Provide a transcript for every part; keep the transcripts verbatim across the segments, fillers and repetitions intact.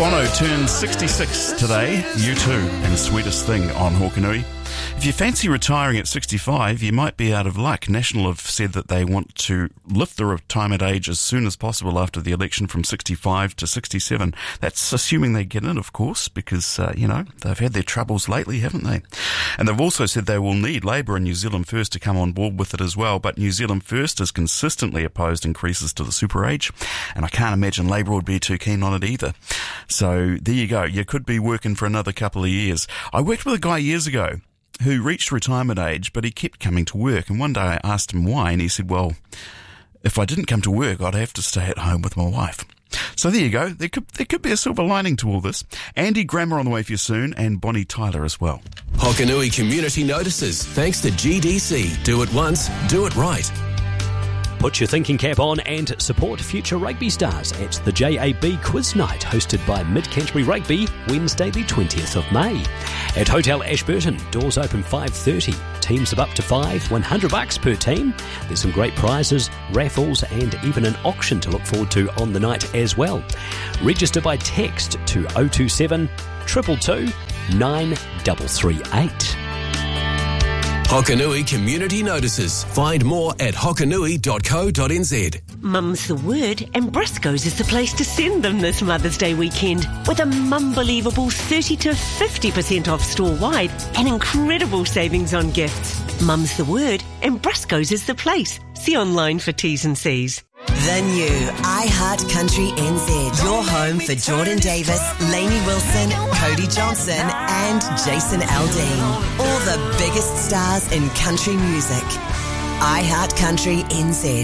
Bono turns sixty-six today. U two and Sweetest Thing on Hokanui. If you fancy retiring at sixty-five, you might be out of luck. National have said that they want to lift the retirement age as soon as possible after the election from sixty-five to sixty-seven. That's assuming they get in, of course, because, uh, you know, they've had their troubles lately, haven't they? And they've also said they will need Labour and New Zealand First to come on board with it as well. But New Zealand First has consistently opposed increases to the super age, and I can't imagine Labour would be too keen on it either. So there you go. You could be working for another couple of years. I worked with a guy years ago who reached retirement age, but he kept coming to work. And one day I asked him why, and he said, well, if I didn't come to work, I'd have to stay at home with my wife. So there you go. There could there could be a silver lining to all this. Andy Grammer on the way for you soon, and Bonnie Tyler as well. Hokanui Community Notices, thanks to G D C. Do it once, do it right. Put your thinking cap on and support future rugby stars at the J A B Quiz Night, hosted by Mid Canterbury Rugby, Wednesday the twentieth of May. At Hotel Ashburton, doors open five thirty. Teams of up to five, one hundred bucks per team. There's some great prizes, raffles and even an auction to look forward to on the night as well. Register by text to oh two seven, two two two, nine three three eight. Hokanui Community Notices. Find more at hokanui dot co dot n z. Mum's the word, and Briscoe's is the place to send them this Mother's Day weekend, with a mumble-believable thirty to fifty percent off store-wide and incredible savings on gifts. Mum's the word, and Briscoe's is the place. See online for T's and C's. The new iHeart Country N Z. Your home for Jordan Davis, Lainey Wilson, Cody Johnson and Jason Aldean. All the biggest stars in country music. iHeart Country N Z.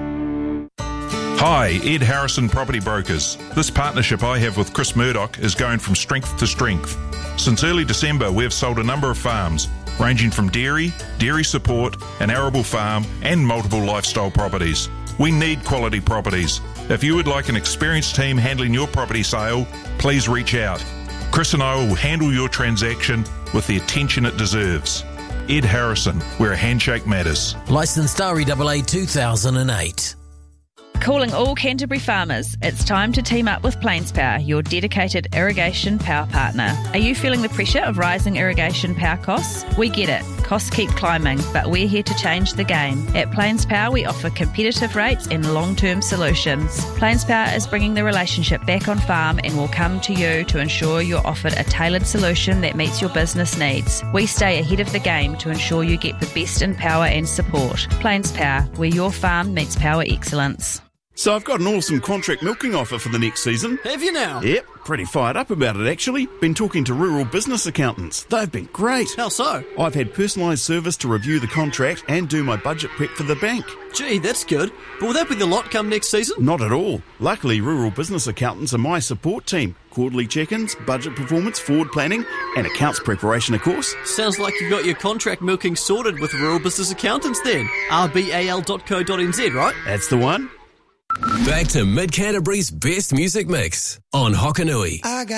Hi, Ed Harrison Property Brokers. This partnership I have with Chris Murdoch is going from strength to strength. Since early December, we have sold a number of farms, ranging from dairy, dairy support, an arable farm and multiple lifestyle properties. We need quality properties. If you would like an experienced team handling your property sale, please reach out. Chris and I will handle your transaction with the attention it deserves. Ed Harrison, where a handshake matters. Licensed R E A A two thousand eight. Calling all Canterbury farmers, it's time to team up with Plains Power, your dedicated irrigation power partner. Are you feeling the pressure of rising irrigation power costs? We get it. Costs keep climbing, but we're here to change the game. At Plains Power, we offer competitive rates and long-term solutions. Plains Power is bringing the relationship back on farm and will come to you to ensure you're offered a tailored solution that meets your business needs. We stay ahead of the game to ensure you get the best in power and support. Plains Power, where your farm meets power excellence. So I've got an awesome contract milking offer for the next season. Have you now? Yep, pretty fired up about it actually. Been talking to rural business accountants. They've been great. How so? I've had personalised service to review the contract and do my budget prep for the bank. Gee, that's good. But will that be the lot come next season? Not at all. Luckily, rural business accountants are my support team. Quarterly check-ins, budget performance, forward planning and accounts preparation, of course. Sounds like you've got your contract milking sorted with rural business accountants then. r b a l dot co dot n z, right? That's the one. Back to Mid Canterbury's best music mix on Hokanui.